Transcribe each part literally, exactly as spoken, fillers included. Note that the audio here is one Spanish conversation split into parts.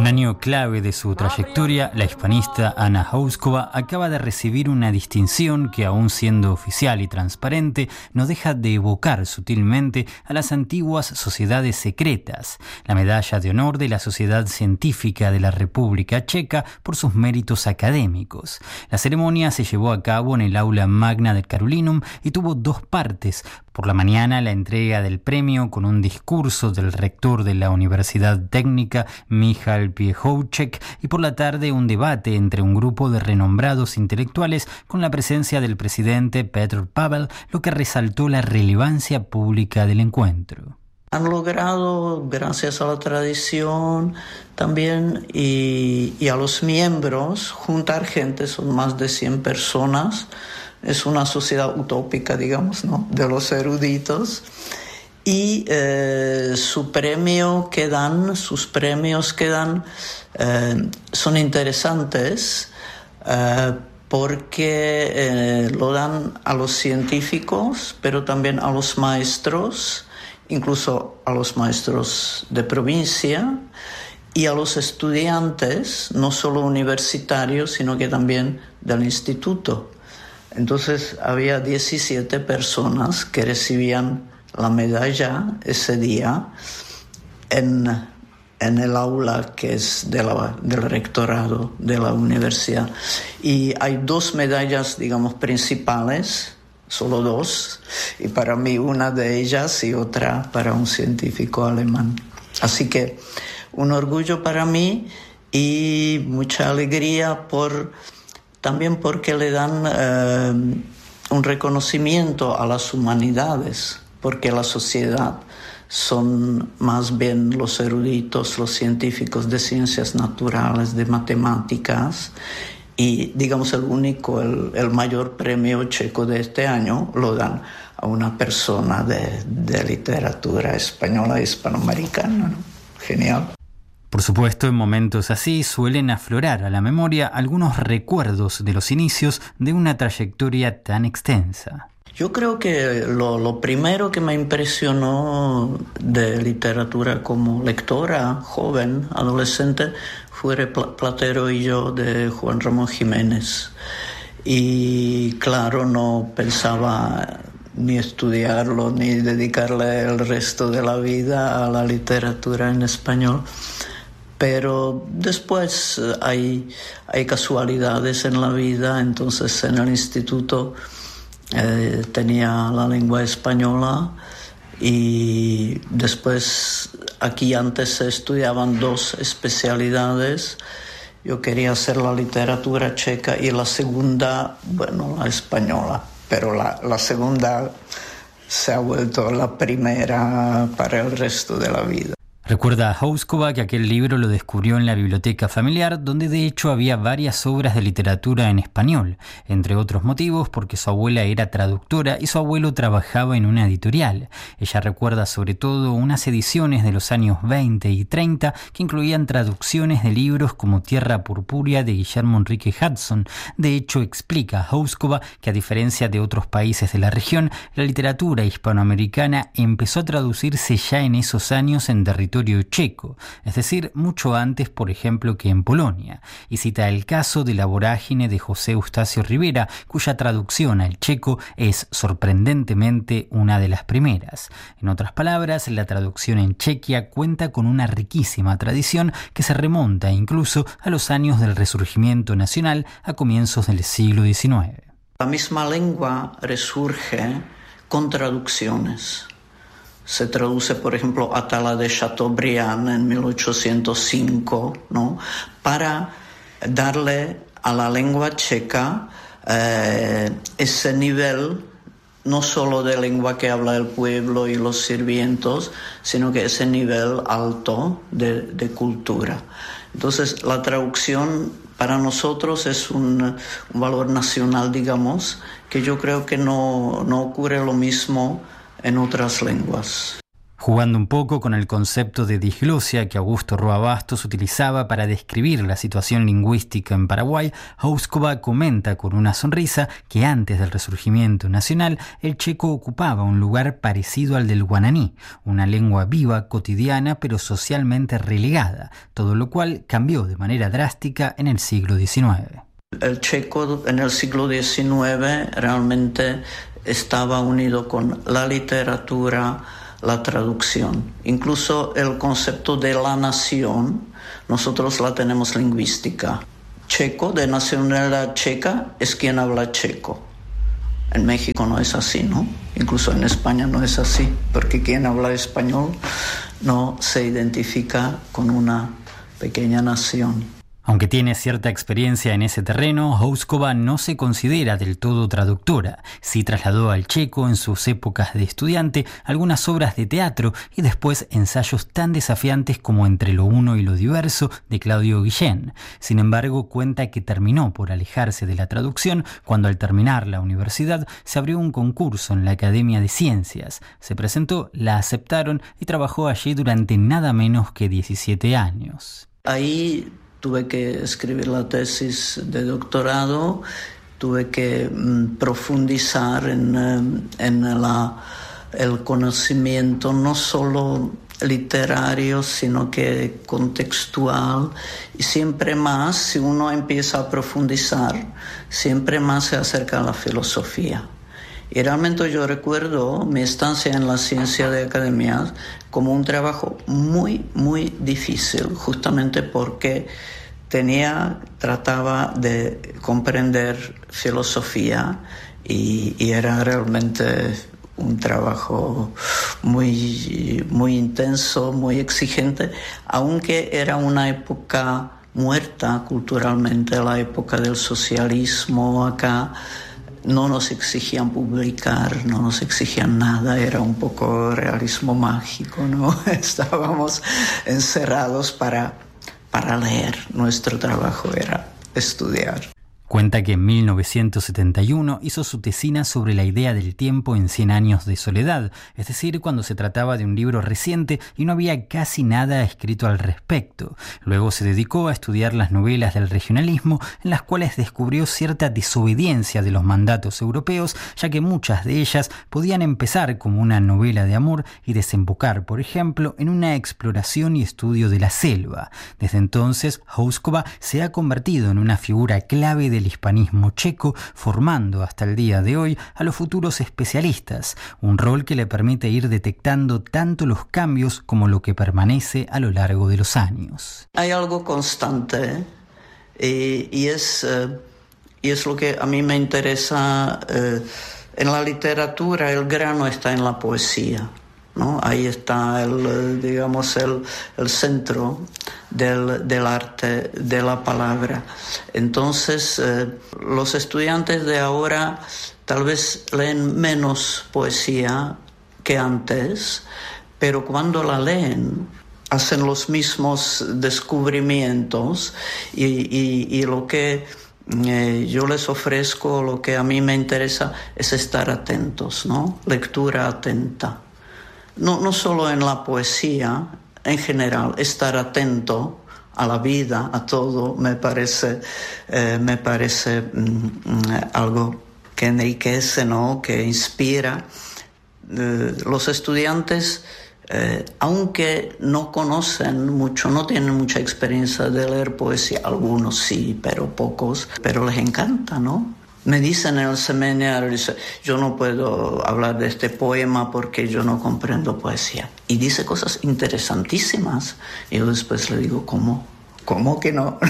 año clave de su trayectoria, la hispanista Anna Houskova acaba de recibir una distinción que, aún siendo oficial y transparente, no deja de evocar sutilmente a las antiguas sociedades secretas, la medalla de honor de la Sociedad Científica de la República Checa por sus méritos académicos. La ceremonia se llevó a cabo en el aula magna del Carolinum y tuvo dos partes. Por la mañana, la entrega del premio con un discurso del rector de la Universidad Técnica, Michal Piechowczyk, y por la tarde un debate entre un grupo de renombrados intelectuales con la presencia del presidente Petr Pavel, lo que resaltó la relevancia pública del encuentro. Han logrado, gracias a la tradición también y, y a los miembros, juntar gente, son más de cien personas. Es una sociedad utópica, digamos, ¿no?, de los eruditos. Y eh, su premio que dan, sus premios que dan eh, son interesantes eh, porque eh, lo dan a los científicos, pero también a los maestros, incluso a los maestros de provincia y a los estudiantes, no solo universitarios, sino que también del instituto. Entonces había diecisiete personas que recibían la medalla ese día en, en el aula que es de la, del rectorado de la universidad. Y hay dos medallas, digamos, principales, solo dos, y para mí una de ellas y otra para un científico alemán. Así que un orgullo para mí y mucha alegría por... También porque le dan eh, un reconocimiento a las humanidades, porque la sociedad son más bien los eruditos, los científicos de ciencias naturales, de matemáticas, y digamos el único, el, el mayor premio checo de este año lo dan a una persona de, de literatura española, hispanoamericana, ¿no? Genial. Por supuesto, en momentos así suelen aflorar a la memoria algunos recuerdos de los inicios de una trayectoria tan extensa. Yo creo que lo, lo primero que me impresionó de literatura como lectora, joven, adolescente, fue Platero y yo de Juan Ramón Jiménez. Y claro, no pensaba ni estudiarlo, ni dedicarle el resto de la vida a la literatura en español. Pero después hay, hay casualidades en la vida, entonces en el instituto eh, tenía la lengua española y después aquí antes se estudiaban dos especialidades. Yo quería hacer la literatura checa y la segunda, bueno, la española, pero la, la segunda se ha vuelto la primera para el resto de la vida. Recuerda a Houskova que aquel libro lo descubrió en la biblioteca familiar, donde de hecho había varias obras de literatura en español, entre otros motivos porque su abuela era traductora y su abuelo trabajaba en una editorial. Ella recuerda sobre todo unas ediciones de los años veinte y treinta que incluían traducciones de libros como Tierra Purpúrea de Guillermo Enrique Hudson. De hecho, explica Houskova que a diferencia de otros países de la región, la literatura hispanoamericana empezó a traducirse ya en esos años en territorio checo, es decir, mucho antes, por ejemplo, que en Polonia, y cita el caso de La vorágine de José Eustacio Rivera, cuya traducción al checo es sorprendentemente una de las primeras. En otras palabras, la traducción en Chequia cuenta con una riquísima tradición que se remonta incluso a los años del Resurgimiento Nacional a comienzos del siglo diecinueve. La misma lengua resurge con traducciones. Se traduce, por ejemplo, Atala de Chateaubriand en mil ochocientos cinco, ¿no?, para darle a la lengua checa eh, ese nivel, no solo de lengua que habla el pueblo y los sirvientos, sino que ese nivel alto de, de cultura. Entonces, la traducción para nosotros es un, un valor nacional, digamos, que yo creo que no, no ocurre lo mismo en otras lenguas. Jugando un poco con el concepto de diglosia que Augusto Roa Bastos utilizaba para describir la situación lingüística en Paraguay, Houskova comenta con una sonrisa que antes del resurgimiento nacional el checo ocupaba un lugar parecido al del guaraní, una lengua viva, cotidiana pero socialmente relegada, todo lo cual cambió de manera drástica en el siglo diecinueve. El checo en el siglo diecinueve realmente estaba unido con la literatura, la traducción. Incluso el concepto de la nación, nosotros la tenemos lingüística. Checo, de nacionalidad checa, es quien habla checo. En México no es así, ¿no? Incluso en España no es así, porque quien habla español no se identifica con una pequeña nación. Aunque tiene cierta experiencia en ese terreno, Houskova no se considera del todo traductora. Sí trasladó al checo en sus épocas de estudiante algunas obras de teatro y después ensayos tan desafiantes como Entre lo uno y lo diverso de Claudio Guillén. Sin embargo, cuenta que terminó por alejarse de la traducción cuando al terminar la universidad se abrió un concurso en la Academia de Ciencias. Se presentó, la aceptaron y trabajó allí durante nada menos que diecisiete años. Ahí tuve que escribir la tesis de doctorado, tuve que mm, profundizar en, en la, el conocimiento no solo literario, sino que contextual, y siempre más, si uno empieza a profundizar, siempre más se acerca a la filosofía. Y realmente yo recuerdo mi estancia en la ciencia de academia como un trabajo muy, muy difícil, justamente porque tenía, trataba de comprender filosofía y, y era realmente un trabajo muy, muy intenso, muy exigente, aunque era una época muerta culturalmente, la época del socialismo acá. No nos exigían publicar, no nos exigían nada, era un poco realismo mágico, ¿no? Estábamos encerrados para, para leer, nuestro trabajo era estudiar. Cuenta que en mil novecientos setenta y uno hizo su tesina sobre la idea del tiempo en Cien años de soledad, es decir, cuando se trataba de un libro reciente y no había casi nada escrito al respecto. Luego se dedicó a estudiar las novelas del regionalismo, en las cuales descubrió cierta desobediencia de los mandatos europeos, ya que muchas de ellas podían empezar como una novela de amor y desembocar, por ejemplo, en una exploración y estudio de la selva. Desde entonces, Houskova se ha convertido en una figura clave de el hispanismo checo, formando hasta el día de hoy a los futuros especialistas, un rol que le permite ir detectando tanto los cambios como lo que permanece a lo largo de los años. Hay algo constante eh, y, es, eh, y es lo que a mí me interesa. Eh, en la literatura el grano está en la poesía, ¿no? Ahí está el, digamos, el, el centro del, del arte, de la palabra. Entonces, eh, los estudiantes de ahora tal vez leen menos poesía que antes, pero cuando la leen, hacen los mismos descubrimientos y, y, y lo que eh, yo les ofrezco, lo que a mí me interesa es estar atentos, ¿no? Lectura atenta. No, no solo en la poesía, en general, estar atento a la vida, a todo, me parece, eh, me parece mm, algo que enriquece, ¿no? Que inspira. Eh, los estudiantes, eh, aunque no conocen mucho, no tienen mucha experiencia de leer poesía, algunos sí, pero pocos, pero les encanta, ¿no? Me dicen en el seminario, dice, yo no puedo hablar de este poema porque yo no comprendo poesía. Y dice cosas interesantísimas. Y yo después le digo, ¿cómo? ¿Cómo que no?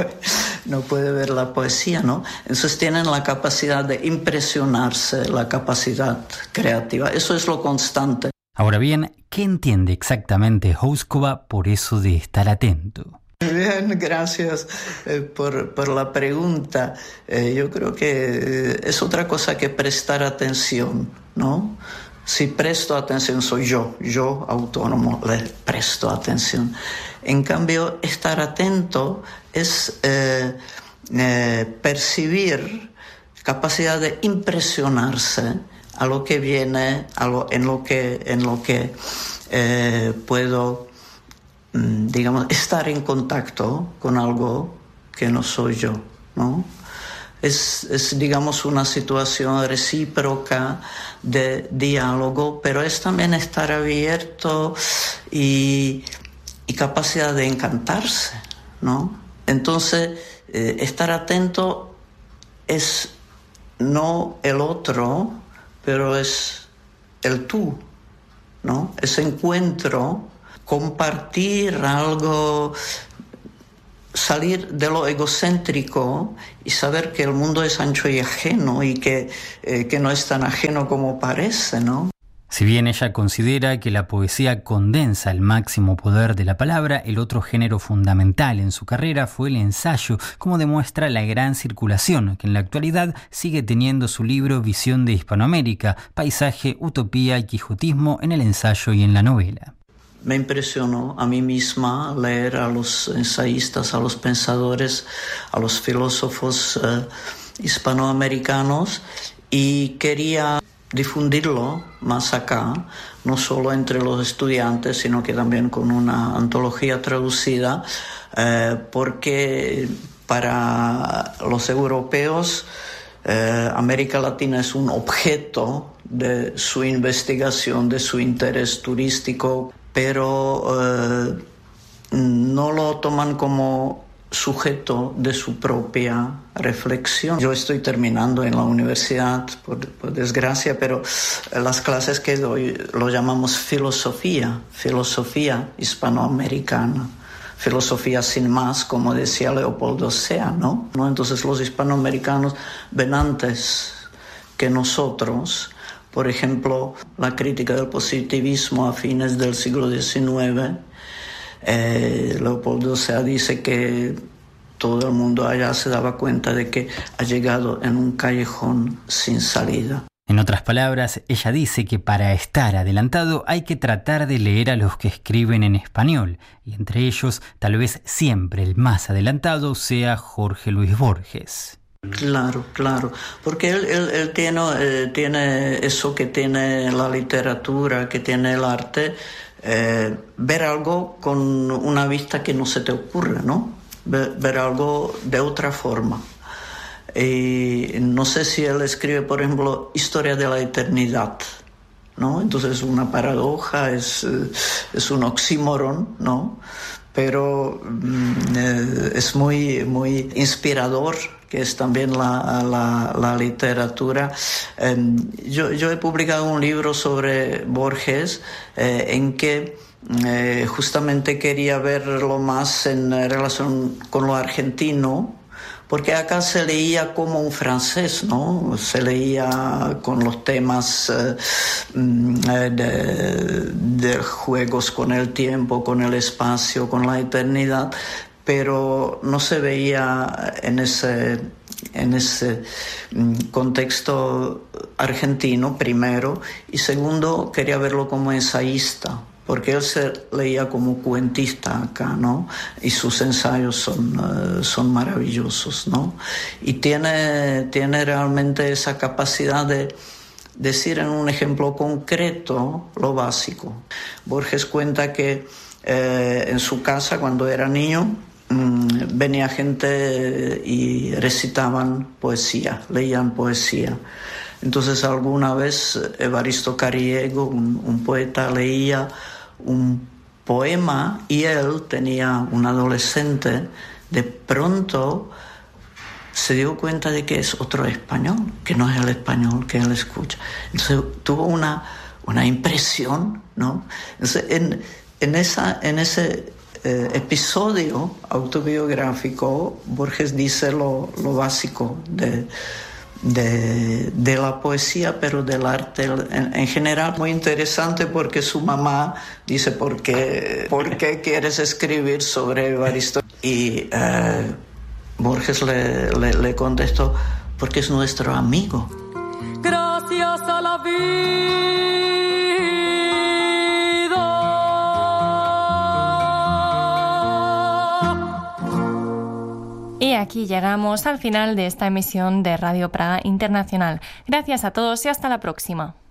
No puede ver la poesía, ¿no? Entonces tienen la capacidad de impresionarse, la capacidad creativa. Eso es lo constante. Ahora bien, ¿qué entiende exactamente Houskova por eso de estar atento? Bien, gracias eh, por, por la pregunta. Eh, yo creo que eh, es otra cosa que prestar atención, ¿no? Si presto atención, soy yo, yo autónomo, le presto atención. En cambio, estar atento es eh, eh, percibir capacidad de impresionarse a lo que viene, a lo, en lo que, en lo que eh, puedo, digamos, estar en contacto con algo que no soy yo, ¿no? Es, es, digamos, una situación recíproca de diálogo, pero es también estar abierto y, y capacidad de encantarse, ¿no? Entonces, eh, estar atento es no el otro, pero es el tú, ¿no? Ese encuentro, compartir algo, salir de lo egocéntrico y saber que el mundo es ancho y ajeno y que, eh, que no es tan ajeno como parece, ¿no? Si bien ella considera que la poesía condensa el máximo poder de la palabra, el otro género fundamental en su carrera fue el ensayo, como demuestra la gran circulación que en la actualidad sigue teniendo su libro Visión de Hispanoamérica, Paisaje, Utopía y Quijotismo en el ensayo y en la novela. Me impresionó a mí misma leer a los ensayistas, a los pensadores, a los filósofos eh, hispanoamericanos y quería difundirlo más acá, no solo entre los estudiantes, sino que también con una antología traducida, eh, porque para los europeos eh, América Latina es un objeto de su investigación, de su interés turístico, pero eh, no lo toman como sujeto de su propia reflexión. Yo estoy terminando en la universidad, por, por desgracia, pero las clases que doy lo llamamos filosofía, filosofía hispanoamericana, filosofía sin más, como decía Leopoldo Sea, ¿no? ¿no? Entonces los hispanoamericanos ven antes que nosotros, por ejemplo, la crítica del positivismo a fines del siglo diecinueve. Eh, Leopoldo Sea dice que todo el mundo allá se daba cuenta de que ha llegado en un callejón sin salida. En otras palabras, ella dice que para estar adelantado hay que tratar de leer a los que escriben en español, y entre ellos, tal vez siempre el más adelantado sea Jorge Luis Borges. Claro, claro, porque él, él, él tiene, eh, tiene eso que tiene la literatura, que tiene el arte, eh, ver algo con una vista que no se te ocurre, ¿no? Ver, ver algo de otra forma. Y no sé si él escribe, por ejemplo, Historia de la Eternidad, ¿no? Entonces es una paradoja, es, es un oxímoron, ¿no? Pero eh, es muy, muy inspirador, que es también la, la, la literatura. Eh, yo, yo he publicado un libro sobre Borges eh, en que eh, justamente quería verlo más en relación con lo argentino, porque acá se leía como un francés, ¿no? Se leía con los temas eh, de, de juegos con el tiempo, con el espacio, con la eternidad, pero no se veía en ese, en ese contexto argentino, primero, y segundo, quería verlo como ensayista, porque él se leía como cuentista acá, ¿no? Y sus ensayos son, uh, son maravillosos, ¿no? Y tiene, tiene realmente esa capacidad de decir en un ejemplo concreto lo básico. Borges cuenta que eh, en su casa, cuando era niño, mmm, venía gente y recitaban poesía, leían poesía. Entonces alguna vez Evaristo Cariego, un, un poeta, leía un poema y él tenía un adolescente, de pronto se dio cuenta de que es otro español, que no es el español que él escucha. Entonces tuvo una, una impresión, ¿no? Entonces, en, en, esa, en ese eh, episodio autobiográfico, Borges dice lo, lo básico de... De, de la poesía, pero del arte en, en general. Muy interesante porque su mamá dice, ¿por qué, ¿por qué quieres escribir sobre Evaristo? Y eh, Borges le, le, le contestó, porque es nuestro amigo. Gracias a la vida. Y aquí llegamos al final de esta emisión de Radio Praga Internacional. Gracias a todos y hasta la próxima.